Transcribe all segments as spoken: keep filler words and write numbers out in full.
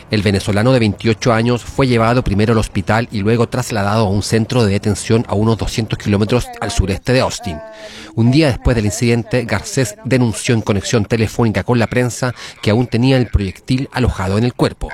El venezolano de veintiocho años fue llevado primero al hospital y luego trasladado a un centro de detención a unos doscientos kilómetros al sureste de Austin. Un día después del incidente, Garcés denunció en conexión telefónica con la prensa que aún tenía el proyectil alojado en el cuerpo.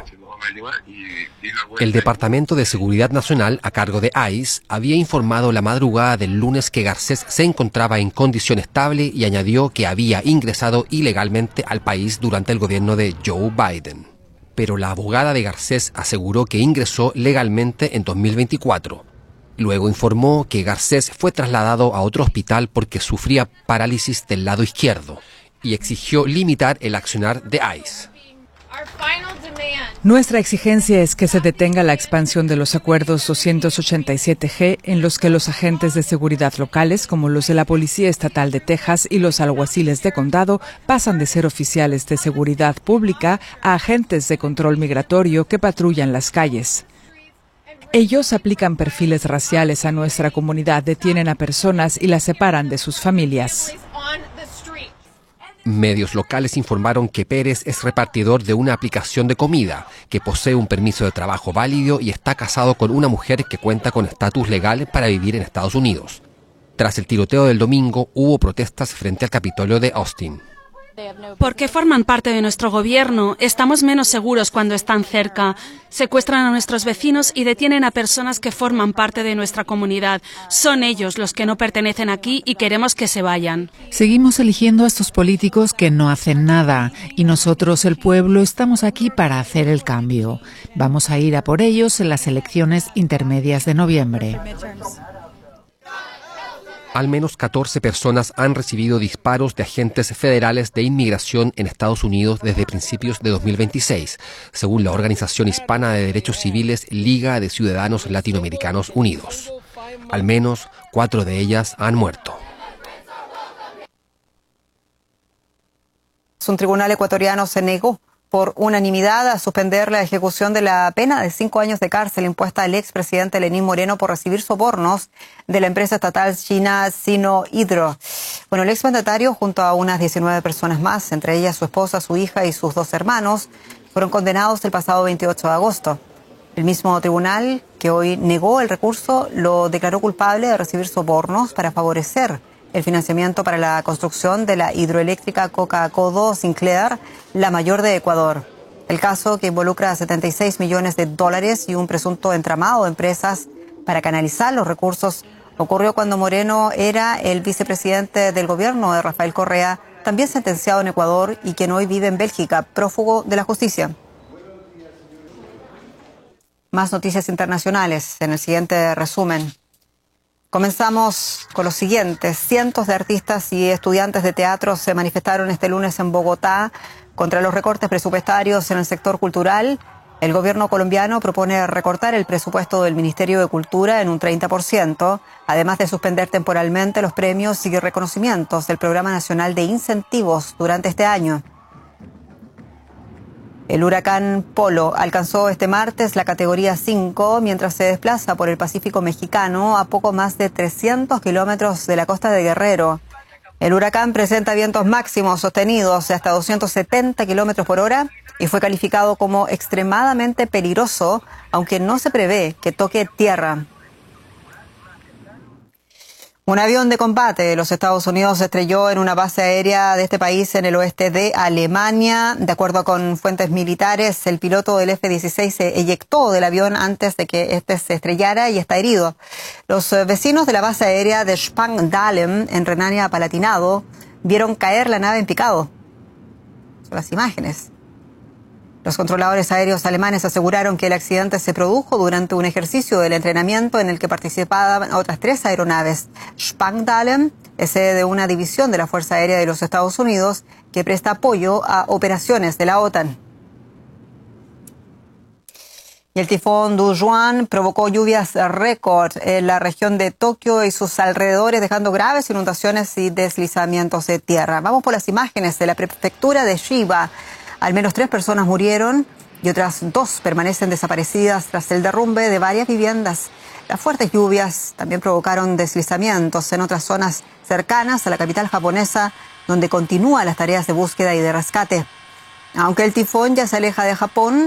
El Departamento de Seguridad Nacional, a cargo de ICE, había informado la madrugada del lunes que Garcés se encontraba en condición estable y añadió que había ingresado ilegalmente al país durante el gobierno de Joe Biden. Pero la abogada de Garcés aseguró que ingresó legalmente en dos mil veinticuatro. Luego informó que Garcés fue trasladado a otro hospital porque sufría parálisis del lado izquierdo y exigió limitar el accionar de ICE. Nuestra exigencia es que se detenga la expansión de los acuerdos doscientos ochenta y siete G en los que los agentes de seguridad locales, como los de la Policía Estatal de Texas y los alguaciles de condado, pasan de ser oficiales de seguridad pública a agentes de control migratorio que patrullan las calles. Ellos aplican perfiles raciales a nuestra comunidad, detienen a personas y las separan de sus familias. Medios locales informaron que Pérez es repartidor de una aplicación de comida, que posee un permiso de trabajo válido y está casado con una mujer que cuenta con estatus legal para vivir en Estados Unidos. Tras el tiroteo del domingo, hubo protestas frente al Capitolio de Austin. Porque forman parte de nuestro gobierno, estamos menos seguros cuando están cerca. Secuestran a nuestros vecinos y detienen a personas que forman parte de nuestra comunidad. Son ellos los que no pertenecen aquí y queremos que se vayan. Seguimos eligiendo a estos políticos que no hacen nada y nosotros, el pueblo, estamos aquí para hacer el cambio. Vamos a ir a por ellos en las elecciones intermedias de noviembre. Al menos catorce personas han recibido disparos de agentes federales de inmigración en Estados Unidos desde principios de dos mil veintiséis, según la organización hispana de derechos civiles Liga de Ciudadanos Latinoamericanos Unidos. Al menos cuatro de ellas han muerto. Un tribunal ecuatoriano se negó por unanimidad a suspender la ejecución de la pena de cinco años de cárcel impuesta al expresidente Lenín Moreno por recibir sobornos de la empresa estatal china Sinohydro. Bueno, el exmandatario, junto a unas diecinueve personas más, entre ellas su esposa, su hija y sus dos hermanos, fueron condenados el pasado veintiocho de agosto. El mismo tribunal, que hoy negó el recurso, lo declaró culpable de recibir sobornos para favorecer el financiamiento para la construcción de la hidroeléctrica Coca-Codo Sinclair, la mayor de Ecuador. El caso, que involucra setenta y seis millones de dólares y un presunto entramado de empresas para canalizar los recursos, ocurrió cuando Moreno era el vicepresidente del gobierno de Rafael Correa, también sentenciado en Ecuador y quien hoy vive en Bélgica, prófugo de la justicia. Más noticias internacionales en el siguiente resumen. Comenzamos con lo siguiente. Cientos de artistas y estudiantes de teatro se manifestaron este lunes en Bogotá contra los recortes presupuestarios en el sector cultural. El gobierno colombiano propone recortar el presupuesto del Ministerio de Cultura en un treinta por ciento, además de suspender temporalmente los premios y reconocimientos del Programa Nacional de Incentivos durante este año. El huracán Polo alcanzó este martes la categoría cinco mientras se desplaza por el Pacífico mexicano a poco más de trescientos kilómetros de la costa de Guerrero. El huracán presenta vientos máximos sostenidos de hasta doscientos setenta kilómetros por hora y fue calificado como extremadamente peligroso, aunque no se prevé que toque tierra. Un avión de combate de los Estados Unidos se estrelló en una base aérea de este país en el oeste de Alemania. De acuerdo con fuentes militares, el piloto del F dieciséis se eyectó del avión antes de que este se estrellara y está herido. Los vecinos de la base aérea de Spangdahlem, en Renania-Palatinado, vieron caer la nave en picado. Son las imágenes. Los controladores aéreos alemanes aseguraron que el accidente se produjo durante un ejercicio del entrenamiento en el que participaban otras tres aeronaves. Spangdahlem es sede de una división de la Fuerza Aérea de los Estados Unidos que presta apoyo a operaciones de la OTAN. Y el tifón Dujuan provocó lluvias récord en la región de Tokio y sus alrededores, dejando graves inundaciones y deslizamientos de tierra. Vamos por las imágenes de la prefectura de Chiba. Al menos tres personas murieron y otras dos permanecen desaparecidas tras el derrumbe de varias viviendas. Las fuertes lluvias también provocaron deslizamientos en otras zonas cercanas a la capital japonesa, donde continúan las tareas de búsqueda y de rescate. Aunque el tifón ya se aleja de Japón,